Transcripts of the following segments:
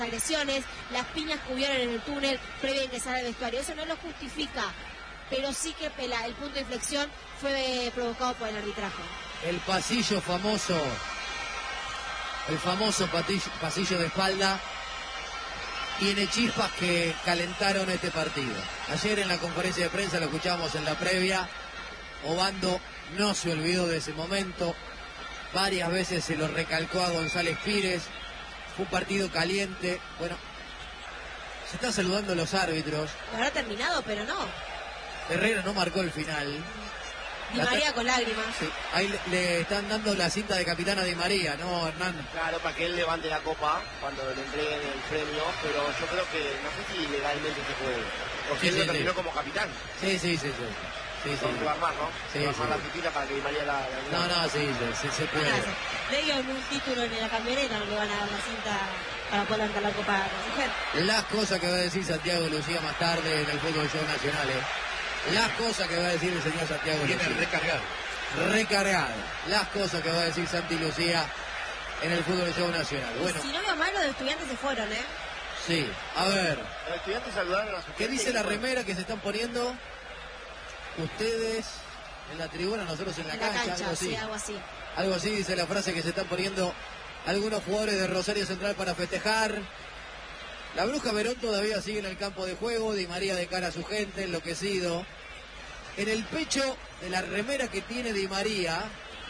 agresiones, las piñas que hubieron en el túnel previo a ingresar al vestuario. Eso no lo justifica, pero sí que el punto de inflexión fue provocado por el arbitraje. El pasillo famoso, el famoso pasillo de espalda, tiene chispas que calentaron este partido. Ayer en la conferencia de prensa, lo escuchamos en la previa, Obando no se olvidó de ese momento, varias veces se lo recalcó a González Pires, fue un partido caliente. Bueno, se están saludando los árbitros. Habrá terminado, pero no. Herrera no marcó el final. Di María con lágrimas. Sí, ahí le están dando la cinta de capitán a Di María, ¿no, Hernán? Claro, para que él levante la copa cuando le entreguen el premio, pero yo creo que no sé si legalmente se puede. Porque él lo terminó como capitán. Sí. Sí. Se va a armar, ¿no? Sí, se va a armar la pitita para que Di María la No, sí, se puede. Le dieron un título en la camioneta, no le van a dar la cinta para poder levantar la copa a la mujer. Las cosas que va a decir Santiago Lucía más tarde en el Fútbol Show Nacional, Las cosas que va a decir el señor Santiago Lucía. Viene Recargado. Las cosas que va a decir Santi Lucía en el Fútbol Show Nacional. Bueno. Si no veo mal, los estudiantes se fueron, Sí, a ver. Los estudiantes saludaron a su ¿Qué dice la remera que se están poniendo ustedes en la tribuna, nosotros en la cancha? Algo así. Sí, algo así. Algo así dice la frase que se están poniendo algunos jugadores de Rosario Central para festejar. La Bruja Verón todavía sigue en el campo de juego, Di María de cara a su gente, enloquecido. En el pecho de la remera que tiene Di María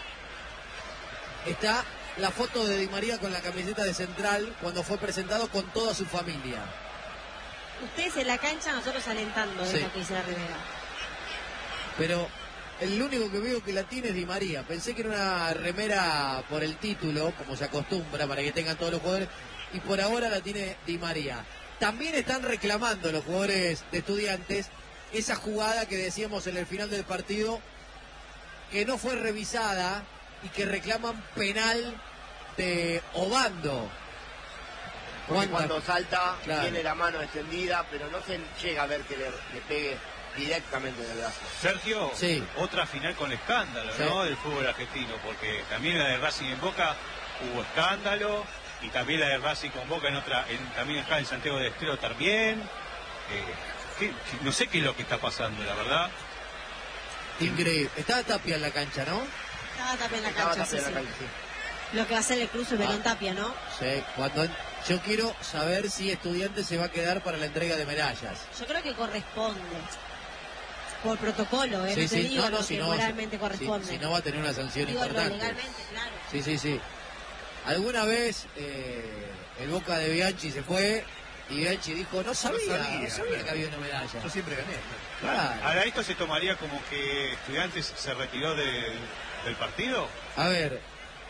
está la foto de Di María con la camiseta de Central cuando fue presentado con toda su familia. Ustedes en la cancha, nosotros alentando, Sí. es lo que dice la remera. Pero el único que veo que la tiene es Di María. Pensé que era una remera por el título, como se acostumbra, para que tengan todos los jugadores, y por ahora la tiene Di María. También están reclamando los jugadores de Estudiantes esa jugada que decíamos en el final del partido, que no fue revisada y que reclaman penal de Obando. Porque cuando salta, claro, tiene la mano extendida, pero no se llega a ver que le pegue directamente en el brazo. Sergio, sí, otra final con escándalo, sí, ¿no? Del fútbol argentino, porque también la de Racing en Boca hubo escándalo, y también la de Racing con Boca también acá en Santiago del Estero también. No sé qué es lo que está pasando, la verdad. Increíble. Estaba Tapia en la cancha, ¿no? Estaba Tapia en la cancha, sí. Lo que va a hacer el cruce Verón Tapia, ¿no? Sí, yo quiero saber si Estudiantes se va a quedar para la entrega de medallas. Yo creo que corresponde. Por protocolo, Sí, no te digo lo si que moralmente corresponde. Si no va a tener una sanción digo, importante. legalmente, claro. Sí. ¿Alguna vez el Boca de Bianchi se fue y Bianchi dijo, no sabía que había una medalla? Yo siempre gané. Claro. Ahora, ¿esto se tomaría como que Estudiantes se retiró del partido? A ver,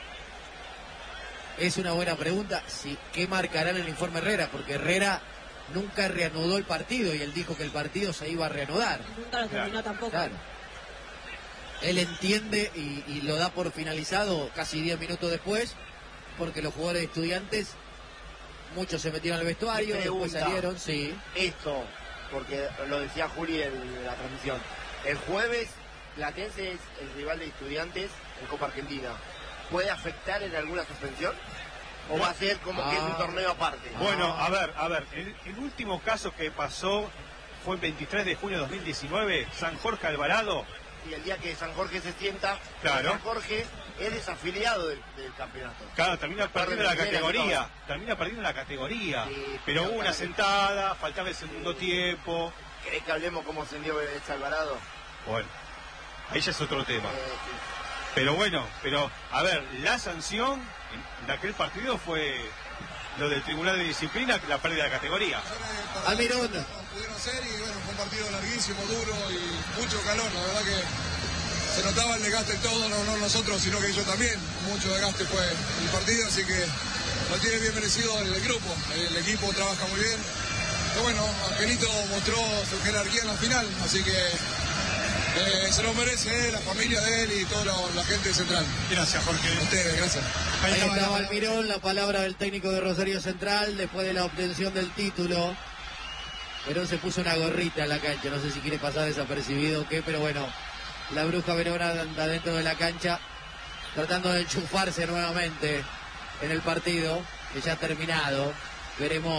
es una buena pregunta. ¿Qué marcará en el informe Herrera? Porque Herrera nunca reanudó el partido y él dijo que el partido se iba a reanudar. Nunca lo terminó tampoco. Claro. Él entiende y lo da por finalizado casi 10 minutos después, porque los jugadores de Estudiantes, muchos se metieron al vestuario, después salieron, sí. Esto, porque lo decía Juli en la transmisión, el jueves Platense es el rival de Estudiantes en Copa Argentina. ¿Puede afectar en alguna suspensión? ¿O va a ser como que es un torneo aparte? Bueno, a ver, el último caso que pasó fue el 23 de junio de 2019, San Jorge Alvarado. Y el día que San Jorge se sienta, claro, San Jorge es desafiliado del campeonato. Claro, termina perdiendo la categoría. Sí, pero hubo una sentada, faltaba el segundo tiempo. ¿Querés que hablemos cómo ascendió ese Alvarado? Bueno, ahí ya es otro tema. Sí. Pero bueno, a ver, la sanción de aquel partido fue lo del Tribunal de Disciplina, la pérdida de categoría. Almirón. Pudieron ser y bueno, fue un partido larguísimo, duro y mucho calor, la verdad que se notaba el desgaste todo, no nosotros, sino que ellos también. Mucho desgaste fue el partido, así que lo tiene bien merecido el grupo, el equipo trabaja muy bien. Pero bueno, Angelito mostró su jerarquía en la final, así que se lo merece la familia de él y toda la gente de Central. Gracias, Jorge. A ustedes, gracias. Ahí estaba Almirón, la palabra del técnico de Rosario Central después de la obtención del título. Verón se puso una gorrita en la cancha, no sé si quiere pasar desapercibido o qué, pero bueno, la Bruja Verón anda dentro de la cancha tratando de enchufarse nuevamente en el partido que ya ha terminado. Veremos